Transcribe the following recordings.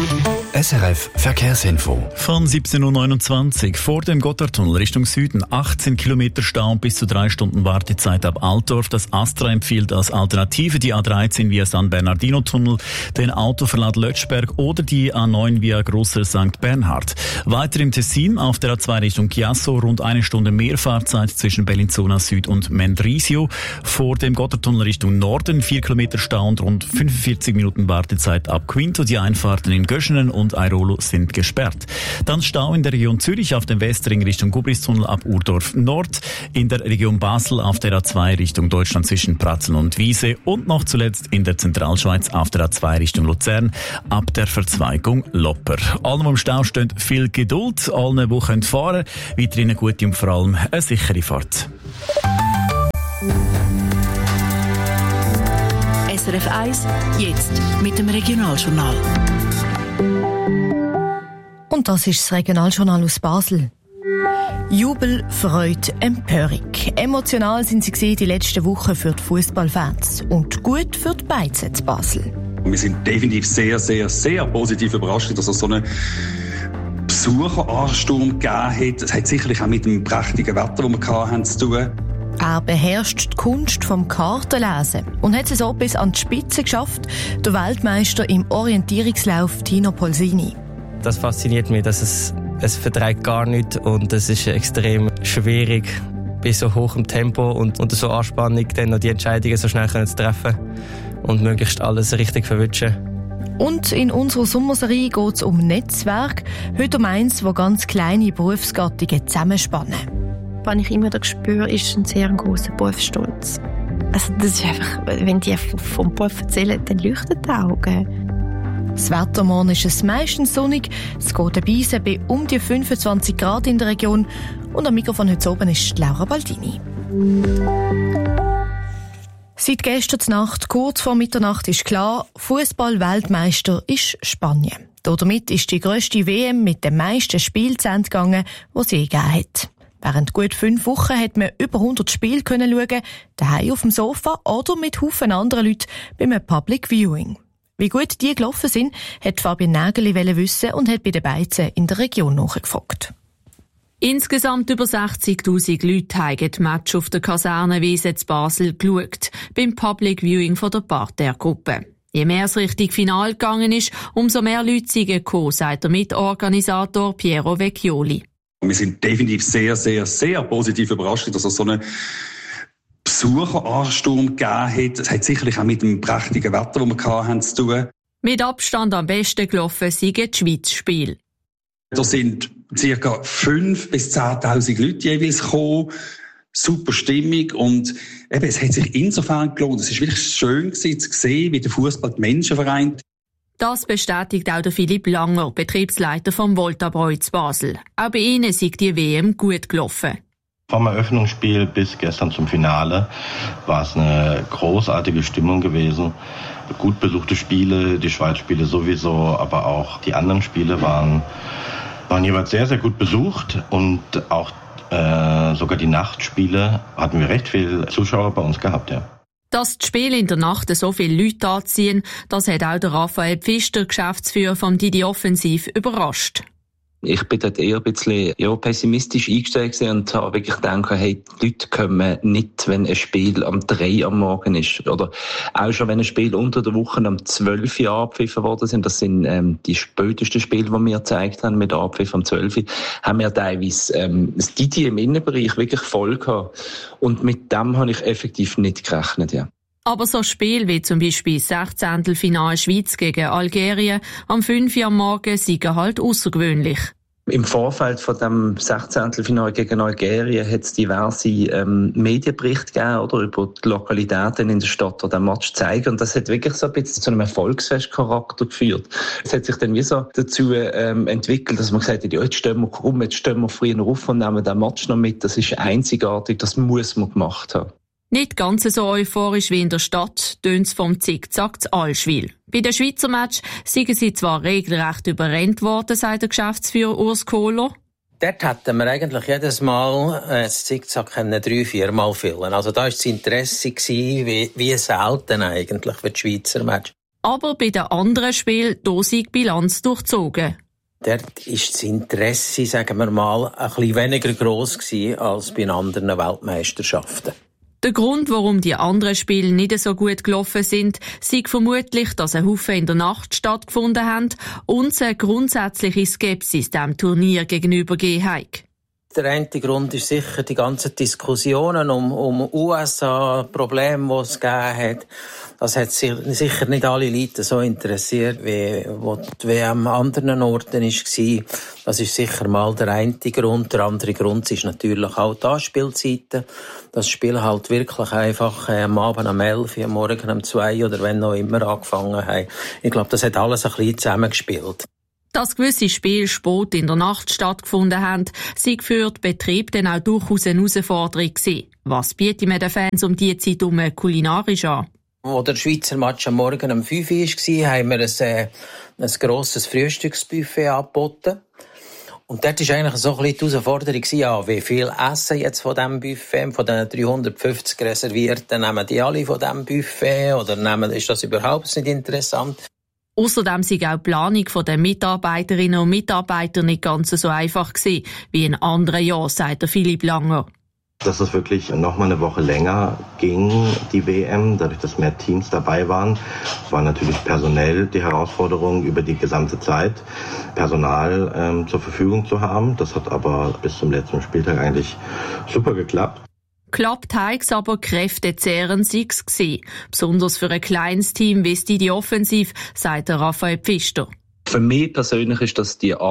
SRF Verkehrsinfo. Von 17.29 Uhr vor dem Gotthardtunnel Richtung Süden 18 Kilometer Stau und bis zu 3 Stunden Wartezeit ab Altdorf. Das Astra empfiehlt als Alternative die A13 via San Bernardino-Tunnel, den Autoverlad Lötschberg oder die A9 via Grosser St. Bernhard. Weiter im Tessin auf der A2 Richtung Chiasso rund 1 Stunde mehr Fahrzeit zwischen Bellinzona Süd und Mendrisio. Vor dem Gotthardtunnel Richtung Norden 4 Kilometer Stau und rund 45 Minuten Wartezeit ab Quinto. Die Einfahrten in Göschenen und Airolo sind gesperrt. Dann Stau in der Region Zürich auf dem Westring Richtung Gubristunnel ab Urdorf Nord, in der Region Basel auf der A2 Richtung Deutschland zwischen Pratzeln und Wiese und noch zuletzt in der Zentralschweiz auf der A2 Richtung Luzern ab der Verzweigung Lopper. Allen, die im Stau stehen, viel Geduld. Allen, die fahren können, weiterhin eine gute und vor allem eine sichere Fahrt. SRF 1, jetzt mit dem Regionaljournal. Und das ist das Regionaljournal aus Basel. Jubel, Freude, Empörung. Emotional sind sie die letzten Wochen für die Fußballfans und gut für die Beizen zu Basel. Wir sind definitiv sehr, sehr, sehr positiv überrascht, dass es so einen Besucheransturm gegeben hat. Das hat sicherlich auch mit dem prächtigen Wetter, das wir hatten, zu tun. Er beherrscht die Kunst vom Kartenlesen und hat es so bis an die Spitze geschafft, der Weltmeister im Orientierungslauf Tino Polsini. Das fasziniert mich, dass es verträgt gar nichts und es ist extrem schwierig, bei so hohem Tempo und unter so Anspannung dann noch die Entscheidungen so schnell zu treffen und möglichst alles richtig verwünschen. Und in unserer Sommerserie geht es um Netzwerk, heute um eins, das ganz kleine Berufsgattungen zusammenspannen. Was ich immer wieder spüre, ist ein sehr grosser Berufsstolz. Also das ist einfach, wenn die vom Beruf erzählen, dann leuchten die Augen. Das Wetter morgen ist es meistens sonnig, es geht ein bisschen bei um die 25 Grad in der Region und am Mikrofon heute oben ist Laura Baldini. Seit gestern Nacht, kurz vor Mitternacht, ist klar, Fußball-Weltmeister ist Spanien. Damit ist die grösste WM mit den meisten Spielen zu Ende gegangen, die es je gegeben hat. Während gut 5 Wochen hat man über 100 Spiele schauen, daheim auf dem Sofa oder mit Haufen anderen Leuten beim Public Viewing. Wie gut die gelaufen sind, hat Fabian Nägeli wissen und hat bei den Beizen in der Region nachgefragt. Insgesamt über 60'000 Leute haben die Match auf der Kasernenwiese zu Basel geschaut, beim Public Viewing von der Parterre-Gruppe. Je mehr es Richtung Finale gegangen ist, umso mehr Leute sind gekommen, sagt der Mitorganisator Piero Vecchioli. Wir sind definitiv sehr, sehr, sehr positiv überrascht, dass es so einen Besucheransturm gegeben hat. Es hat sicherlich auch mit dem prächtigen Wetter, das wir hatten, zu tun. Mit Abstand am besten gelaufen sind die Schweiz-Spiele. Da sind ca. 5.000 bis 10.000 Leute jeweils gekommen. Super Stimmung und eben, es hat sich insofern gelohnt. Es war wirklich schön zu sehen, wie der Fußball die Menschen vereint. Das bestätigt auch der Philipp Langer, Betriebsleiter vom Voltabräu zu Basel. Auch bei ihnen ist die WM gut gelaufen. Vom Eröffnungsspiel bis gestern zum Finale war es eine großartige Stimmung gewesen. Gut besuchte Spiele, die Schweiz-Spiele sowieso, aber auch die anderen Spiele waren jeweils sehr, sehr gut besucht. Und auch sogar die Nachtspiele hatten wir recht viele Zuschauer bei uns gehabt, ja. Dass die Spiele in der Nacht so viele Leute anziehen, das hat auch der Raphael Pfister, Geschäftsführer vom Didi Offensiv, überrascht. Ich bin dort eher ein bisschen pessimistisch eingestellt und habe wirklich gedacht, hey, die Leute kommen nicht, wenn ein Spiel am 3 am Morgen ist. Oder auch schon, wenn ein Spiel unter der Woche am 12 Uhr abgepfiffen worden sind. Das sind die spätesten Spiele, die wir gezeigt haben, mit Abpfiff am 12 Uhr. Haben wir teilweise das Didi im Innenbereich wirklich voll gehabt. Und mit dem habe ich effektiv nicht gerechnet, ja. Aber so Spiele wie zum Beispiel 16. Finale Schweiz gegen Algerien am 5 Uhr am Morgen sind halt außergewöhnlich. Im Vorfeld von dem 16. Finale gegen Algerien hat es diverse Medienberichte gegeben, oder, über die Lokalitäten in der Stadt, die den Match zeigen. Und das hat wirklich so ein bisschen zu einem Erfolgsfestcharakter geführt. Es hat sich dann wie so dazu entwickelt, dass man gesagt hat, ja, jetzt stehen wir früher auf und nehmen den Match noch mit. Das ist einzigartig, das muss man gemacht haben. Nicht ganz so euphorisch wie in der Stadt tönt's vom Zickzack zu Allschwil. Bei den Schweizer Match sind sie zwar regelrecht überrennt worden, sagt der Geschäftsführer Urs Kohler. Dort hätten wir eigentlich jedes Mal das Zickzack 3-4 Mal füllen. Also da war das Interesse wie selten eigentlich für die Schweizer Match. Aber bei den anderen Spielen, da sei die Bilanz durchzogen. Dort war das Interesse, sagen wir mal, ein bisschen weniger gross gewesen als bei anderen Weltmeisterschaften. Der Grund, warum die anderen Spiele nicht so gut gelaufen sind, sei vermutlich, dass ein Haufen in der Nacht stattgefunden haben und es eine grundsätzliche Skepsis dem Turnier gegenüber gegeben hat. Der eine Grund ist sicher die ganzen Diskussionen um USA-Probleme, die es gegeben hat. Das hat sicher nicht alle Leute so interessiert, wie die WM an anderen Orten war. Das ist sicher mal der eine Grund. Der andere Grund ist natürlich auch die Anspielzeiten. Das Spiel halt wirklich einfach am Abend um 11 Uhr, am Morgen um 2 oder wenn noch immer angefangen haben. Ich glaube, das hat alles ein bisschen zusammengespielt. Dass gewisse Spiele spät in der Nacht stattgefunden haben, sei für den Betrieb dann auch durchaus eine Herausforderung gewesen. Was bietet man den Fans um diese Zeit kulinarisch an? Als der Schweizer Match am Morgen um 5 Uhr war, haben wir ein grosses Frühstücksbuffet angeboten. Und dort war eigentlich so ein bisschen die Herausforderung, ja, wie viel essen jetzt von diesem Buffet? Von den 350 Reservierten nehmen die alle von diesem Buffet? Oder ist das überhaupt nicht interessant? Außerdem sei auch die Planung der Mitarbeiterinnen und Mitarbeiter nicht ganz so einfach gewesen, wie in anderen Jahren, sagt Philipp Langer. Dass es wirklich noch mal eine Woche länger ging, die WM, dadurch, dass mehr Teams dabei waren, war natürlich personell die Herausforderung, über die gesamte Zeit Personal zur Verfügung zu haben. Das hat aber bis zum letzten Spieltag eigentlich super geklappt. Klappt heig's aber kräftezehrend sei's gsi. Besonders für ein kleines Team wie die Offensiv, sagt Raphael Pfister. Für mich persönlich ist das das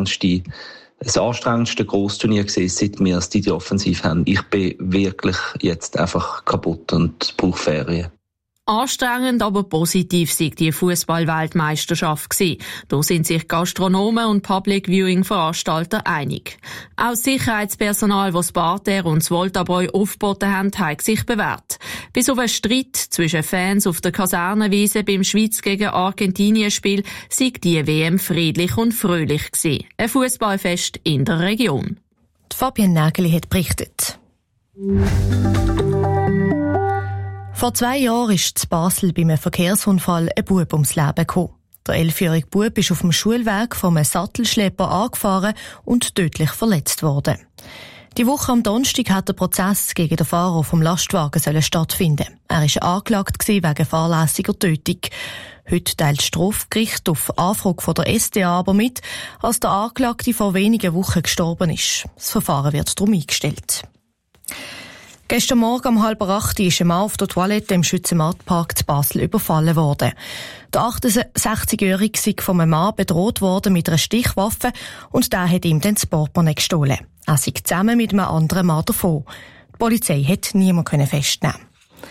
anstrengendste Grossturnier gewesen, seit wir die Offensiv haben. Ich bin wirklich jetzt einfach kaputt und brauche Ferien. Anstrengend, aber positiv sei die Fußball-Weltmeisterschaft gewesen. Da sind sich Gastronomen und Public-Viewing-Veranstalter einig. Auch das Sicherheitspersonal, das Parterre und das Voltabräu aufgeboten haben, hat sich bewährt. Bis auf einen Streit zwischen Fans auf der Kasernenwiese beim Schweiz gegen Argentinien-Spiel sei die WM friedlich und fröhlich gewesen. Ein Fußballfest in der Region. Fabienne Nägeli hat berichtet. Vor 2 Jahren ist in Basel bei einem Verkehrsunfall ein Bub ums Leben gekommen. Der 11-jährige Bub ist auf dem Schulweg von einem Sattelschlepper angefahren und tödlich verletzt worden. Die Woche am Donnerstag hat der Prozess gegen den Fahrer vom Lastwagen stattfinden. Er war angeklagt wegen fahrlässiger Tötung. Heute teilt das Strafgericht auf Anfrage von der SDA aber mit, als der Anklagte vor wenigen Wochen gestorben ist. Das Verfahren wird darum eingestellt. Gestern Morgen um 7:30 ist ein Mann auf der Toilette im Schützenmarktpark zu Basel überfallen worden. Der 68-Jährige sei von einem Mann bedroht worden mit einer Stichwaffe und der hat ihm dann das Portemonnaie gestohlen. Er sei zusammen mit einem anderen Mann davon. Die Polizei hat niemanden festnehmen.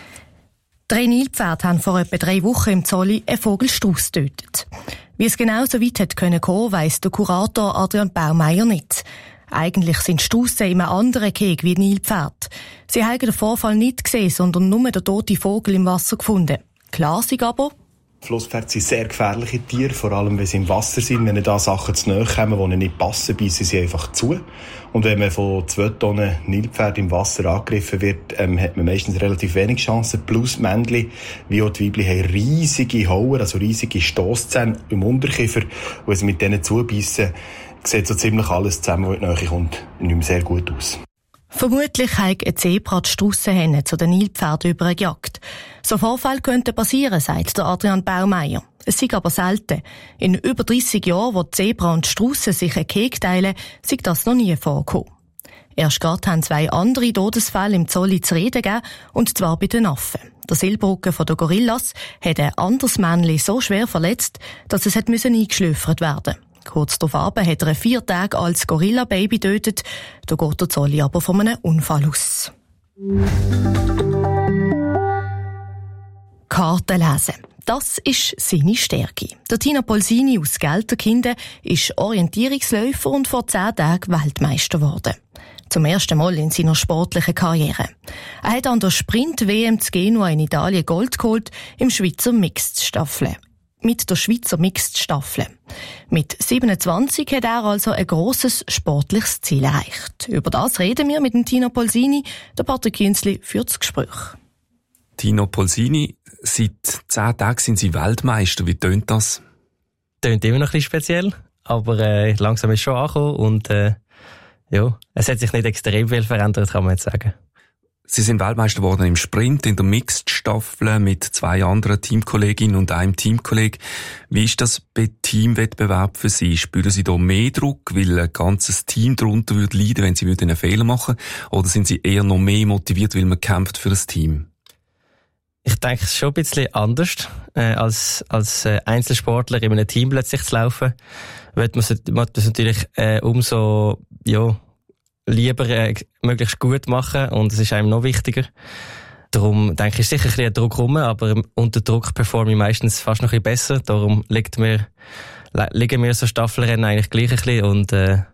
3 Nilpferde haben vor etwa 3 Wochen im Zolli einen Vogelstrauss getötet. Wie es genau so weit hat kommen, weiss der Kurator Adrian Baumeier nicht. Eigentlich sind Strausse in einem anderen Gehege wie Nilpferde. Sie haben den Vorfall nicht gesehen, sondern nur den toten Vogel im Wasser gefunden. Klar ist aber, Flusspferde sind sehr gefährliche Tiere, vor allem wenn sie im Wasser sind. Wenn da Sachen zu nahe kommen, die ihnen nicht passen, beißen sie einfach zu. Und wenn man von 2 Tonnen Nilpferd im Wasser angegriffen wird, hat man meistens relativ wenig Chancen. Plus die Männchen wie auch die Weibchen haben riesige Hauer, also riesige Stosszähne im Unterkiefer. Und wenn sie mit denen zubeissen, sieht so ziemlich alles zusammen, was in die Nähe kommt, nicht mehr sehr gut aus. Vermutlich hat ein Zebra die Strussenhenne zu den Nilpferden übergejagt. So Vorfälle könnten passieren, sagt der Adrian Baumeier. Es sei aber selten. In über 30 Jahren, wo die Zebra und die Strusse sich ein Gehege teilen, sei das noch nie vorgekommen. Erst gerade haben 2 andere Todesfälle im Zolli zu reden gegeben, und zwar bei den Affen. Der Silberrücken von den Gorillas hat ein anderes Männchen so schwer verletzt, dass es eingeschläfert werden musste. Kurz darauf hat er ein 4 Tage altes Gorilla-Baby getötet. Da geht der Zolli aber von einem Unfall aus. Karten lesen. Das ist seine Stärke. Der Tino Polsini aus Gelterkinden ist Orientierungsläufer und vor 10 Tagen Weltmeister geworden. Zum ersten Mal in seiner sportlichen Karriere. Er hat an der Sprint-WM zu Genua in Italien Gold geholt im Schweizer Mixed-Staffel. Mit der Schweizer Mixed-Staffel. Mit 27 hat er also ein grosses sportliches Ziel erreicht. Über das reden wir mit dem Tino Polsini. Der Patrick Künzli führt das Gespräch. Tino Polsini, Seit 10 Tagen sind Sie Weltmeister. Wie tönt das? Tönt immer noch ein bisschen speziell, aber langsam ist es schon angekommen und es hat sich nicht extrem viel verändert, kann man jetzt sagen. Sie sind Weltmeister geworden im Sprint, in der Mixed-Staffel mit 2 anderen Teamkolleginnen und einem Teamkollegen. Wie ist das bei Teamwettbewerb für Sie? Spüren Sie da mehr Druck, weil ein ganzes Team darunter würde leiden, wenn Sie einen Fehler machen würden? Oder sind Sie eher noch mehr motiviert, weil man kämpft für das Team? Ich denke, es ist schon ein bisschen anders, als Einzelsportler in einem Team plötzlich zu laufen. Wird man das natürlich umso lieber möglichst gut machen und es ist einem noch wichtiger. Darum denke ich, ist sicher ein bisschen Druck rum, aber unter Druck performe ich meistens fast noch ein bisschen besser. Darum liegen mir so Staffelrennen eigentlich gleich ein bisschen und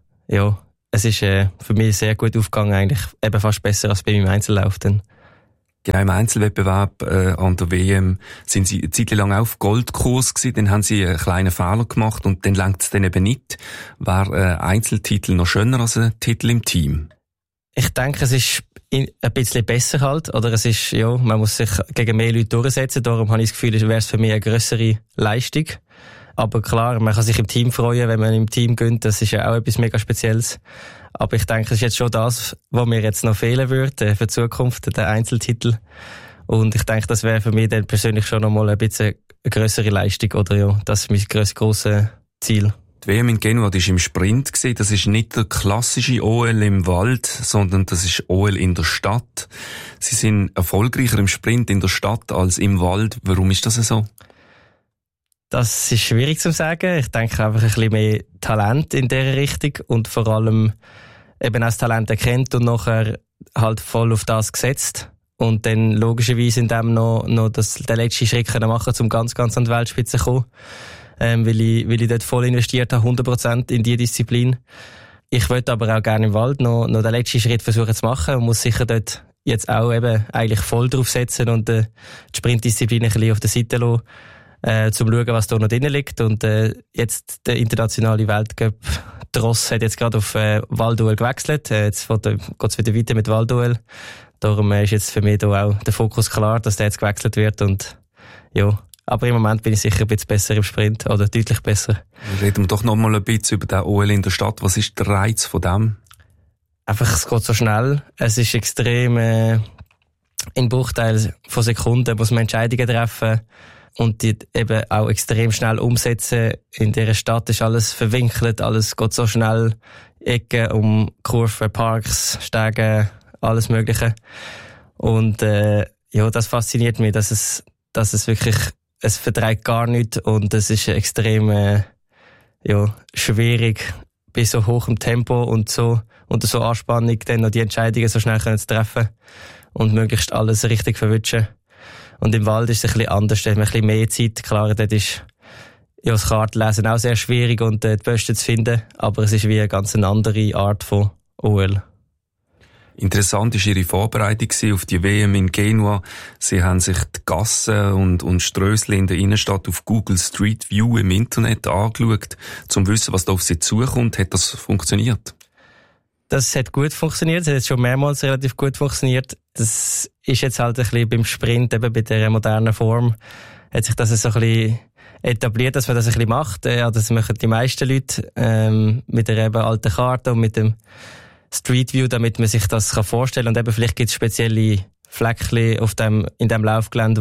es ist für mich sehr gut aufgegangen, eigentlich eben fast besser als bei meinem Einzellauf dann. Genau, im Einzelwettbewerb an der WM sind Sie eine Zeit lang auf Goldkurs gewesen, dann haben Sie einen kleinen Fehler gemacht und dann langt es dann eben nicht. War ein Einzeltitel noch schöner als ein Titel im Team? Ich denke, es ist ein bisschen besser halt, oder es ist, man muss sich gegen mehr Leute durchsetzen, darum habe ich das Gefühl, es wäre für mich eine grössere Leistung. Aber klar, man kann sich im Team freuen, wenn man im Team gönnt, das ist ja auch etwas mega Spezielles. Aber ich denke, es ist jetzt schon das, was mir jetzt noch fehlen würde für die Zukunft, der Einzeltitel. Und ich denke, das wäre für mich dann persönlich schon noch mal ein bisschen eine grössere Leistung, oder das ist mein grosses Ziel. Die WM in Genua, das war im Sprint gewesen. Das ist nicht der klassische OL im Wald, sondern das ist OL in der Stadt. Sie sind erfolgreicher im Sprint in der Stadt als im Wald. Warum ist das so? Das ist schwierig zu sagen. Ich denke einfach ein bisschen mehr Talent in dieser Richtung und vor allem eben auch das Talent erkennt und nachher halt voll auf das gesetzt. Und dann logischerweise in dem noch den letzten Schritt können machen, um ganz an die Weltspitze zu kommen. Weil ich dort voll investiert habe, 100% in diese Disziplin. Ich würde aber auch gerne im Wald noch den letzten Schritt versuchen zu machen und muss sicher dort jetzt auch eben eigentlich voll drauf setzen und die Sprintdisziplin ein bisschen auf der Seite lassen. Zum schauen, was da noch drin liegt. Und jetzt der internationale Weltcup Tross hat jetzt gerade auf Walduel gewechselt. Jetzt geht es wieder weiter mit Walduel. Darum ist jetzt für mich da auch der Fokus klar, dass der jetzt gewechselt wird. Und aber im Moment bin ich sicher ein bisschen besser im Sprint oder deutlich besser. Reden wir doch noch mal ein bisschen über den OL in der Stadt. Was ist der Reiz von dem? Einfach, es geht so schnell. Es ist extrem in Bruchteilen von Sekunden muss man Entscheidungen treffen. Und die eben auch extrem schnell umsetzen. In dieser Stadt ist alles verwinkelt, alles geht so schnell. Ecken, Kurven, Parks, Stege, alles Mögliche. Und das fasziniert mich, dass es wirklich, es verträgt gar nichts und es ist extrem schwierig, bei so hohem Tempo und so unter so Anspannung dann noch die Entscheidungen so schnell zu treffen und möglichst alles richtig verwünschen. Und im Wald ist es ein bisschen anders, da hat man ein bisschen mehr Zeit. Klar, dort ist das Kartenlesen auch sehr schwierig und die Besten zu finden, aber es ist wie eine ganz andere Art von OL. Interessant war Ihre Vorbereitung auf die WM in Genua. Sie haben sich die Gassen und Strössli in der Innenstadt auf Google Street View im Internet angeschaut, um zu wissen, was da auf Sie zukommt. Hat das funktioniert? Das hat gut funktioniert, es hat jetzt schon mehrmals relativ gut funktioniert. Das ist jetzt halt ein bisschen beim Sprint, eben bei dieser modernen Form, hat sich das so ein bisschen etabliert, dass man das ein bisschen macht. Das machen die meisten Leute mit der eben alten Karte und mit dem Street View, damit man sich das vorstellen kann. Und eben vielleicht gibt es spezielle Fleckchen in dem Laufgelände,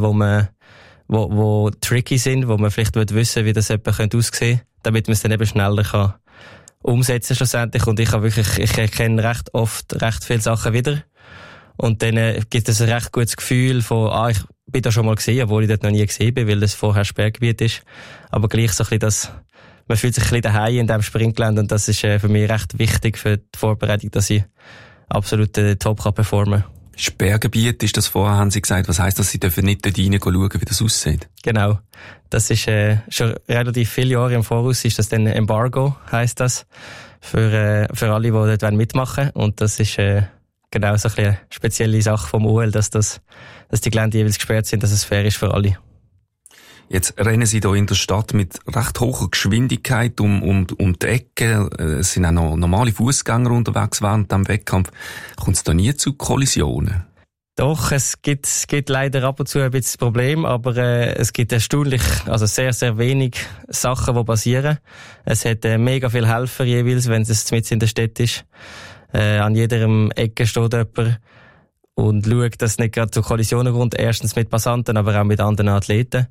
wo tricky sind, wo man vielleicht wissen, wie das aussehen könnte, damit man es dann eben schneller kann umsetzen schlussendlich. Und ich erkenne recht oft recht viele Sachen wieder. Und dann gibt es ein recht gutes Gefühl von, ich bin da schon mal gesehen, obwohl ich dort noch nie gesehen bin, weil das vorher Sperrgebiet ist. Aber gleich so ein bisschen man fühlt sich ein bisschen daheim in diesem Sprintgelände und das ist für mich recht wichtig für die Vorbereitung, dass ich absolut top performen kann. Sperrgebiet ist das vorher, haben Sie gesagt. Was heisst das? Sie dürfen nicht dort rein schauen, wie das aussieht? Genau. Das ist schon relativ viele Jahre im Voraus ist das dann Embargo, heisst das. Für alle, die dort mitmachen wollen. Und das ist genau so eine spezielle Sache vom OL, dass die Gelände jeweils gesperrt sind, dass es fair ist für alle. Jetzt rennen Sie hier in der Stadt mit recht hoher Geschwindigkeit um die Ecke. Es sind auch noch normale Fußgänger unterwegs während dem Wettkampf. Kommt es da nie zu Kollisionen? Doch, es gibt leider ab und zu ein bisschen Probleme, aber es gibt erstaunlich, also sehr, sehr wenig Sachen, die passieren. Es hat mega viele Helfer jeweils, wenn es mitten in der Stadt ist. An jeder Ecke steht jemand und schaut, dass es nicht gerade zu Kollisionen kommt. Erstens mit Passanten, aber auch mit anderen Athleten.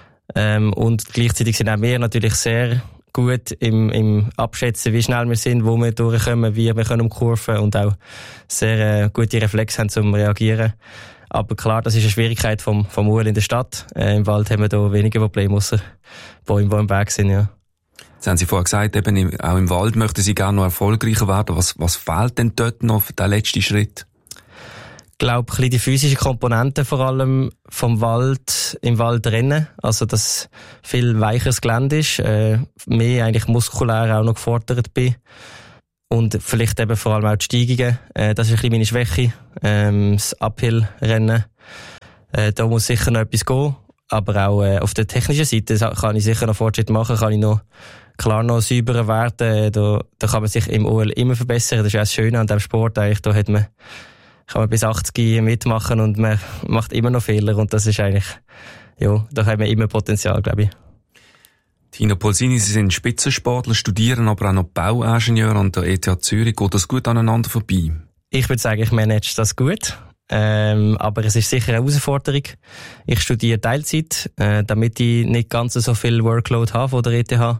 Und gleichzeitig sind auch wir natürlich sehr gut im Abschätzen, wie schnell wir sind, wo wir durchkommen, wie wir können umkurven und auch sehr gute Reflexe haben zum Reagieren. Aber klar, das ist eine Schwierigkeit vom Uhl in der Stadt. Im Wald haben wir da weniger Probleme, ausser Bäume, die im Weg sind, ja. Jetzt haben Sie vorher gesagt, eben auch im Wald möchten Sie gerne noch erfolgreicher werden. Was fehlt denn dort noch für den letzten Schritt? Ich glaube, die physische Komponente vor allem vom Wald, im Wald rennen. Also, dass viel weicheres Gelände ist, mehr eigentlich muskulär auch noch gefordert bin. Und vielleicht eben vor allem auch die Steigungen. Das ist ein bisschen meine Schwäche. Das Uphill-Rennen. Da muss sicher noch etwas gehen. Aber auch auf der technischen Seite kann ich sicher noch Fortschritte machen, kann ich noch klar noch sauberer werden. Da kann man sich im OL immer verbessern. Das ist auch das Schöne an diesem Sport eigentlich. Da kann man bis 80 mitmachen und man macht immer noch Fehler und das ist eigentlich, ja, da haben wir immer Potenzial, glaube ich. Tino Polsini, Sie sind Spitzensportler, studieren aber auch noch Bauingenieur an der ETH Zürich. Geht das gut aneinander vorbei? Ich würde sagen, ich manage das gut. Aber es ist sicher eine Herausforderung. Ich studiere Teilzeit, damit ich nicht ganz so viel Workload habe von der ETH.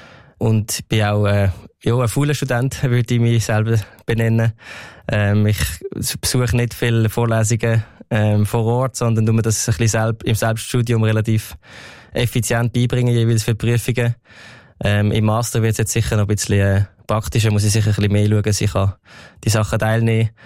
Und bin auch ein fauler Student, würde ich mich selber benennen. Ich besuche nicht viele Vorlesungen vor Ort, sondern tue mir das ein bisschen im Selbststudium relativ effizient beibringen, jeweils für Prüfungen. Im Master wird es jetzt sicher noch ein bisschen praktischer, muss ich sicher ein bisschen mehr schauen, dass ich die Sachen teilnehmen kann.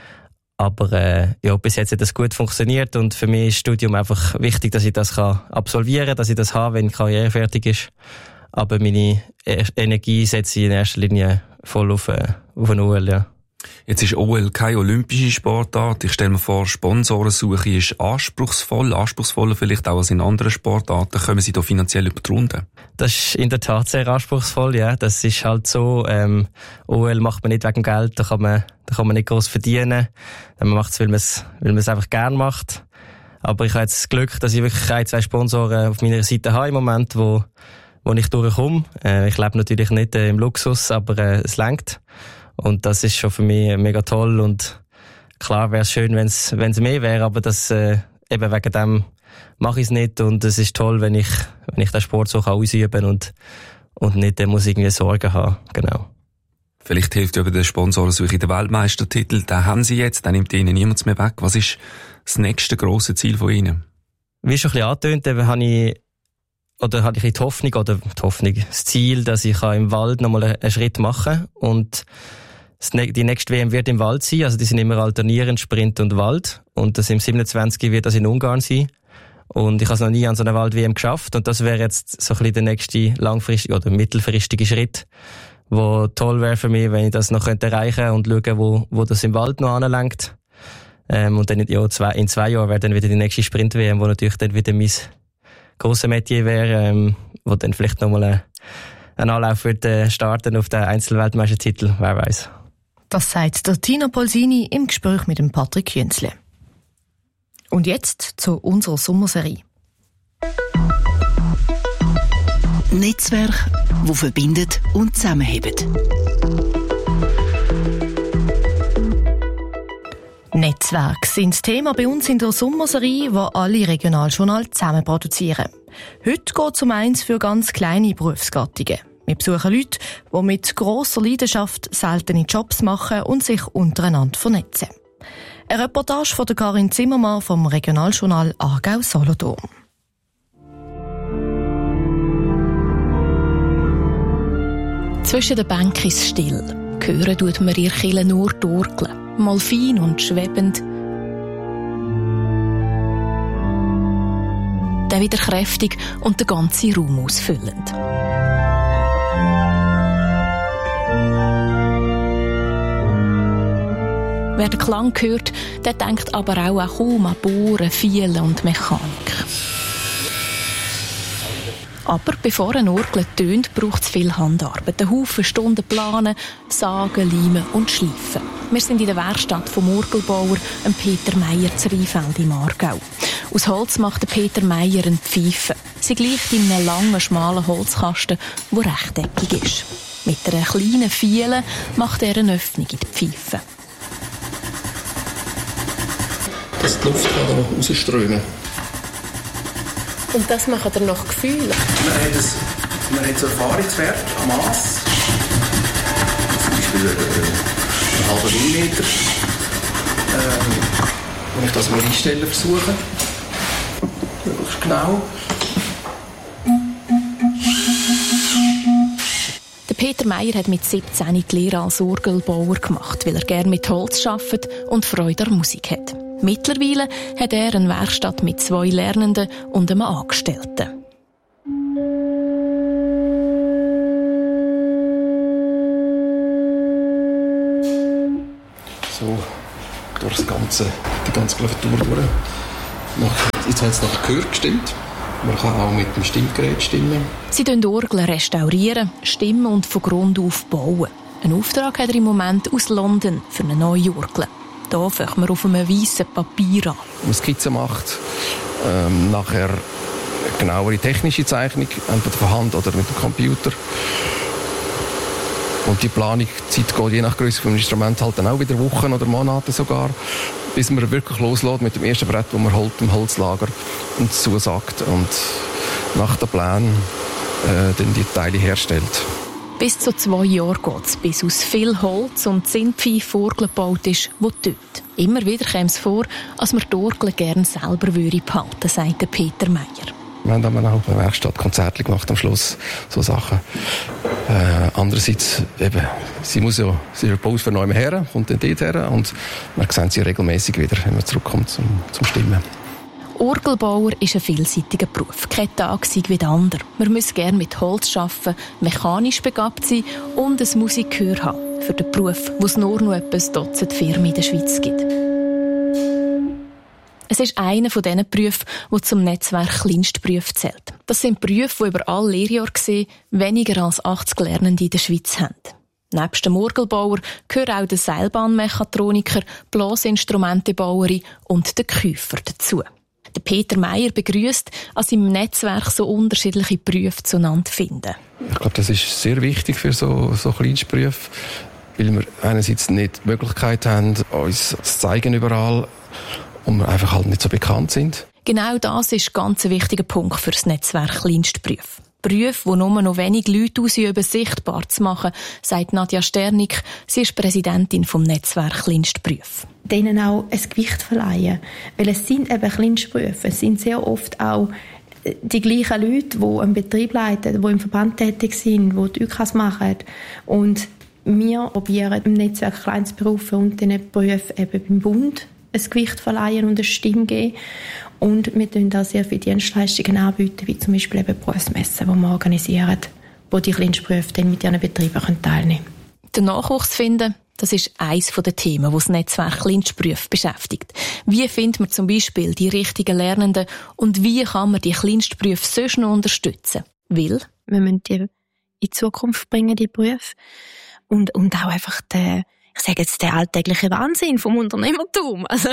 Aber bis jetzt hat das gut funktioniert und für mich ist das Studium einfach wichtig, dass ich das absolvieren kann, dass ich das habe, wenn die Karriere fertig ist. Aber meine Energie setze ich in erster Linie voll auf ein OL, ja. Jetzt ist OL keine olympische Sportart. Ich stelle mir vor, Sponsorensuche ist anspruchsvoller vielleicht auch als in anderen Sportarten. Kommen Sie da finanziell über die Runde? Das ist in der Tat sehr anspruchsvoll, ja. Das ist halt so, OL macht man nicht wegen Geld, da kann man nicht gross verdienen. Man macht es, weil man es einfach gern macht. Aber ich habe jetzt das Glück, dass ich wirklich 1-2 Sponsoren auf meiner Seite habe im Moment, wo ich durchkomme. Ich lebe natürlich nicht im Luxus, aber es reicht. Und das ist schon für mich mega toll und klar wäre es schön, wenn es mehr wäre, aber das eben wegen dem mache ich es nicht und es ist toll, wenn ich den Sport so ausüben kann und nicht muss irgendwie Sorgen haben. Genau. Vielleicht hilft ja bei der Sponsorensuche der Weltmeistertitel. Den haben Sie jetzt, den nimmt Ihnen niemand mehr weg. Was ist das nächste grosse Ziel von Ihnen? Wie schon ein bisschen angetönt, hatte ich das Ziel, dass ich im Wald nochmal einen Schritt machen kann. Und die nächste WM wird im Wald sein. Also die sind immer alternierend, Sprint und Wald. Und das im 27. wird das in Ungarn sein. Und ich habe es noch nie an so einer Wald-WM geschafft. Und das wäre jetzt so ein bisschen der nächste langfristige oder mittelfristige Schritt, wo toll wäre für mich, wenn ich das noch erreichen könnte und schauen, wo das im Wald noch anlangt. Und dann in 2 Jahren wäre dann wieder die nächste Sprint-WM, wo natürlich dann wieder mein grosser Metier wäre, wo dann vielleicht nochmal ein Anlauf wird starten auf den Einzelweltmeistertitel, wer weiß. Das sagt der Tino Polsini im Gespräch mit dem Patrick Jünzle. Und jetzt zu unserer Sommerserie. Netzwerk, das verbindet und zusammenhält. Netzwerke sind das Thema bei uns in der Sommerserie, die alle Regionaljournal zusammen produzieren. Heute geht es um eins für ganz kleine Berufsgattungen. Wir besuchen Leute, die mit grosser Leidenschaft seltene Jobs machen und sich untereinander vernetzen. Eine Reportage von der Karin Zimmermann vom Regionaljournal Aargau-Solothurn. Zwischen den Bänken ist es still. Hören tut man ihr Kille nur dorkeln. Mal fein und schwebend. Dann wieder kräftig und den ganzen Raum ausfüllend. Wer den Klang hört, der denkt aber auch kaum an Bohren, Fielen und Mechanik. Aber bevor eine Orgel tönt, braucht es viel Handarbeit. Einen Haufen Stunden planen, sagen, leimen und schleifen. Wir sind in der Werkstatt vom Orgelbauer Peter Meyer zu Rheinfeld im Aargau. Aus Holz macht Peter Meyer eine Pfeife. Sie gleicht in einem langen, schmalen Holzkasten, der rechteckig ist. Mit einer kleinen Fiele macht er eine Öffnung in die Pfeife. Dass die Luft kann rausströmen. Und das macht er nach Gefühl? Man hat so Erfahrungswert am Mass. Zum Beispiel einen halben Millimeter. Wenn ich das mal einstellen versuche. Möglichst genau. Der Peter Meyer hat mit 17 die Lehre als Orgelbauer gemacht, weil er gerne mit Holz arbeitet und Freude an Musik hat. Mittlerweile hat er eine Werkstatt mit 2 Lernenden und einem Angestellten. So, durch die ganze Klaviatur durch. Jetzt hat es nachher gehört, gestimmt. Man kann auch mit dem Stimmgerät stimmen. Sie restaurieren Orgeln, stimmen und von Grund auf bauen. Einen Auftrag hat er im Moment aus London für eine neue Orgel. Hier fangen wir auf einem weißen Papier an. Eine Skizze macht, nachher eine genauere technische Zeichnung, entweder von Hand oder mit dem Computer. Und die Planungszeit geht je nach Größe des Instruments halt dann auch wieder Wochen oder Monate sogar, bis man wirklich loslässt mit dem ersten Brett, das man holt im Holzlager und zusagt und nach dem Plan dann die Teile herstellt. Bis zu 2 Jahre geht es, bis aus viel Holz und Zinnpfeife Orgel gebaut ist, die tötet. Immer wieder käme es vor, als man die Orgel gerne selber behalten würde, sagt Peter Meyer. Wir haben dann auch in der Werkstatt Konzerte gemacht am Schluss, so Sachen. Andererseits, eben, sie baut von neuem her, kommt dann dort her und man sieht sie regelmäßig wieder, wenn man zurückkommt zum Stimmen. Orgelbauer ist ein vielseitiger Beruf. Kein Tag sei wie der andere. Man muss gerne mit Holz arbeiten, mechanisch begabt sein und ein Musikgehör haben. Für den Beruf, wo es nur noch etwa ein Dutzend Firmen in der Schweiz gibt. Es ist einer von diesen Berufen, der zum Netzwerk Kleinstberufe zählt. Das sind Berufe, die über alle Lehrjahre gesehen weniger als 80 Lernende in der Schweiz haben. Nebst dem Orgelbauer gehören auch der Seilbahnmechatroniker, Blasinstrumentebauerin und der Käufer dazu. Der Peter Meyer begrüßt, dass im Netzwerk so unterschiedliche Berufe zueinander finden. Ich glaube, das ist sehr wichtig für so Kleinstberufe, weil wir einerseits nicht die Möglichkeit haben, uns zu zeigen überall und wir einfach halt nicht so bekannt sind. Genau das ist ganz ein wichtiger Punkt für das Netzwerk Kleinstberufe. Berufe, die nur noch wenig Leute ausüben, sichtbar zu machen, sagt Nadja Sternig. Sie ist Präsidentin vom Netzwerk Kleinstberufe. Denen auch ein Gewicht verleihen. Weil es sind eben Kleinstberufe. Es sind sehr oft auch die gleichen Leute, die einen Betrieb leiten, die im Verband tätig sind, die die ÜKAs machen. Und wir probieren im Netzwerk Kleinstberufe und diesen Berufen eben beim Bund ein Gewicht verleihen und eine Stimme geben. Und wir bieten auch sehr viele Dienstleistungen anbieten, wie zum Beispiel eben Berufsmessen, die wir organisieren, wo die Kleinstberufe dann mit ihren Betrieben teilnehmen können. Den Nachwuchs finden, das ist eines der Themen, die das Netzwerk Kleinstberufe beschäftigt. Wie findet man zum Beispiel die richtigen Lernenden und wie kann man die Kleinstberufe sonst noch unterstützen? Weil wir müssen die in die Zukunft bringen, die Berufe. Und auch einfach ich sage jetzt, der alltägliche Wahnsinn vom Unternehmertum. Also,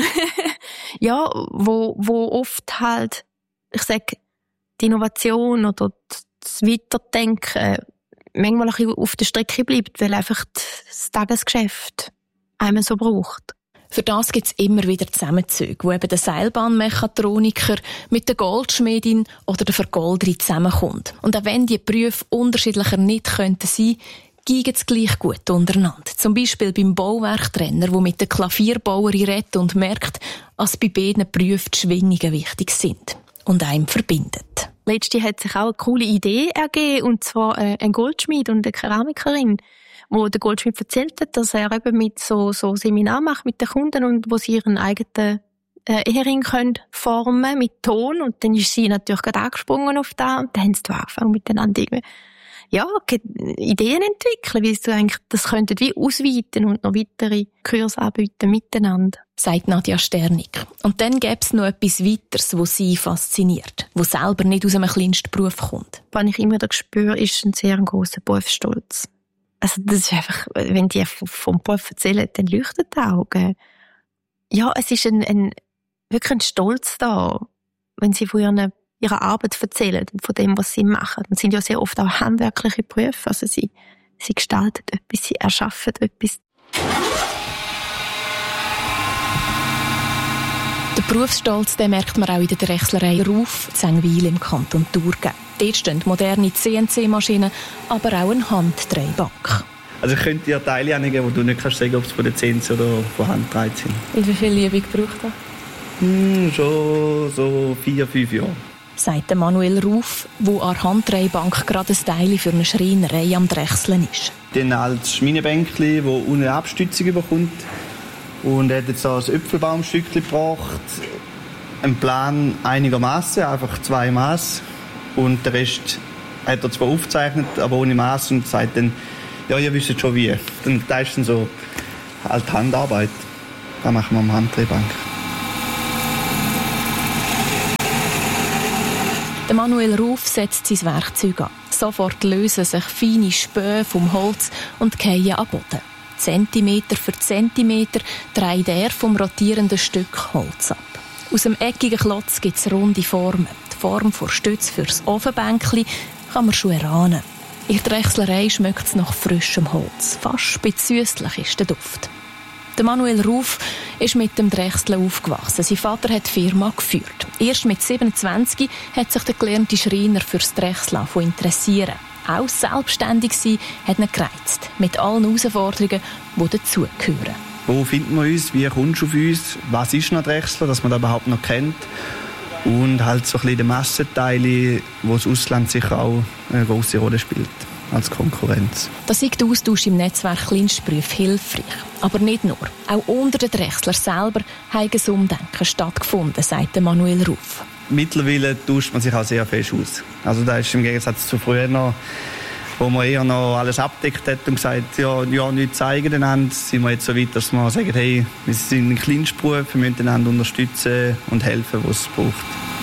ja, wo oft halt, ich sage, die Innovation oder das Weiterdenken manchmal ein bisschen auf der Strecke bleibt, weil einfach das Tagesgeschäft einem so braucht. Für das gibt es immer wieder Zusammenzüge, wo eben der Seilbahnmechatroniker mit der Goldschmiedin oder der Vergolderin zusammenkommt. Und auch wenn die Berufe unterschiedlicher nicht könnten sein, gehen es gleich gut untereinander. Zum Beispiel beim Bauwerktrenner, der mit der Klavierbauerin redet und merkt, dass bei beiden Berufen die Schwingungen wichtig sind und einem verbindet. Letztens hat sich auch eine coole Idee ergeben, und zwar ein Goldschmied und eine Keramikerin, wo der Goldschmied erzählt hat, dass er eben mit so Seminar macht mit den Kunden und wo sie ihren eigenen Ehering können formen mit Ton, und dann ist sie natürlich gerade angesprungen auf das und dann haben sie angefangen miteinander Ideen entwickeln, wie du eigentlich das könntet wie ausweiten und noch weitere Kurse anbieten miteinander. Sagt Nadja Sternig. Und dann gäbe es noch etwas Weiteres, was sie fasziniert, was selber nicht aus einem kleinsten Beruf kommt. Was ich immer wieder spüre, ist ein sehr grosser Berufsstolz. Also das ist einfach, wenn die vom Beruf erzählen, dann leuchten die Augen. Ja, es ist wirklich ein Stolz da, wenn sie von ihrer Arbeit erzählen und von dem, was sie machen. Das sind ja sehr oft auch handwerkliche Berufe. Also sie gestalten etwas, sie erschaffen etwas. Den Berufsstolz, den merkt man auch in der Drechslerei Ruf in Zengwil im Kanton Thurgau. Dort stehen moderne CNC-Maschinen, aber auch eine Handdrehbank. Also ich könnte dir Teile angeben, wo du nicht kannst sagen, ob es von der CNC oder von Hand gedreht sind. Und wie viel Übung braucht das? Schon so 4-5 Jahre. Sagt Manuel Ruf, der an der Handdrehbank gerade ein Teil für eine Schreinerei am Drechseln ist. Dann als Schminebänkchen, das ohne Abstützung bekommt. Und er hat jetzt ein Äpfelbaumstückchen gebracht. Ein Plan einigermaßen, einfach 2 Maß. Und den Rest hat er zwar aufgezeichnet, aber ohne Maß und sagt dann, ja, ihr wisst schon wie. Dann da ist dann so halt Handarbeit. Das machen wir am Handdrehbank. Der Manuel Ruf setzt sein Werkzeug an. Sofort lösen sich feine Späne vom Holz und fallen am Boden. Zentimeter für Zentimeter dreht er vom rotierenden Stück Holz ab. Aus dem eckigen Klotz gibt es runde Formen. Die Form der Stütze fürs Ofenbänkchen kann man schon erahnen. In der Drechslerei schmeckt es nach frischem Holz. Fast süßlich ist der Duft. Der Manuel Ruf ist mit dem Drechseln aufgewachsen. Sein Vater hat die Firma geführt. Erst mit 27 hat sich der gelernte Schreiner fürs Drechseln interessieren. Auch selbstständig sein hat ihn gereizt. Mit allen Herausforderungen, die dazugehören. Wo finden wir uns? Wie kommst du auf uns? Was ist ein Drechsler, dass man das überhaupt noch kennt? Und halt so ein bisschen die Massenteile, wo das Ausland sicher auch eine grosse Rolle spielt als Konkurrenz. Da ist der Austausch im Netzwerk Kleinstberufe hilfreich. Aber nicht nur. Auch unter den Drechslern selber hat ein Umdenken stattgefunden, sagt Manuel Ruf. Mittlerweile tauscht man sich auch sehr fest aus. Also da ist im Gegensatz zu früher noch, wo man eher noch alles abdeckt hat und gesagt, ja nichts zeigen einander, sind wir jetzt so weit, dass wir sagen, hey, wir sind ein Kleinstberuf, wir müssen einander unterstützen und helfen, wo es braucht.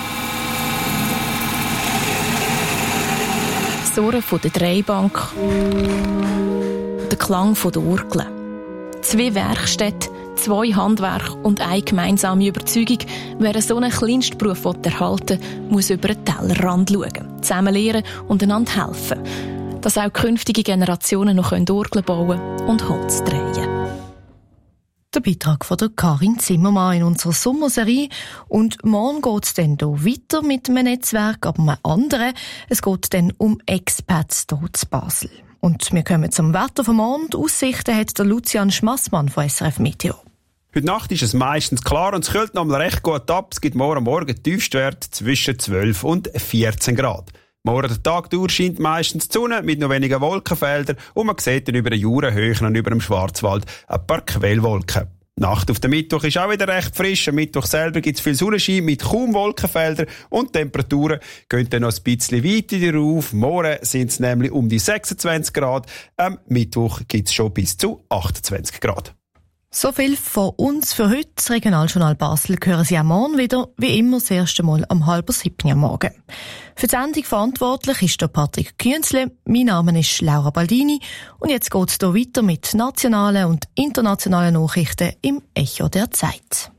Das Surren von der Drehbank, der Klang der Orgel. 2 Werkstätten, 2 Handwerke und eine gemeinsame Überzeugung, wer so einen Kleinstberuf erhalten will, muss über den Tellerrand schauen, zusammen lernen und einander helfen, dass auch künftige Generationen noch Orgeln bauen und Holz drehen. Der Beitrag von der Karin Zimmermann in unserer Sommerserie. Und morgen geht es dann hier weiter mit einem Netzwerk, aber einem anderen. Es geht dann um Expats hier in Basel. Und wir kommen zum Wetter vom Morgen. Die Aussichten hat der Lucian Schmassmann von SRF Meteo. Heute Nacht ist es meistens klar und es kühlt noch mal recht gut ab. Es gibt morgen Tiefstwert zwischen 12 und 14 Grad. Morgen der Tag durch scheint meistens die Sonne mit noch wenigen Wolkenfeldern und man sieht dann über den Jurenhöhen und über dem Schwarzwald ein paar Quellwolken. Die Nacht auf den Mittwoch ist auch wieder recht frisch. Am Mittwoch selber gibt es viel Sonnenschein mit kaum Wolkenfeldern und die Temperaturen gehen dann noch ein bisschen weiter rauf. Morgen sind es nämlich um die 26 Grad. Am Mittwoch gibt es schon bis zu 28 Grad. So viel von uns für heute. Das Regionaljournal Basel hören Sie am Morgen wieder, wie immer das erste Mal um 6:30 am Morgen. Für die Sendung verantwortlich ist der Patrick Künzle. Mein Name ist Laura Baldini. Und jetzt geht es hier weiter mit nationalen und internationalen Nachrichten im Echo der Zeit.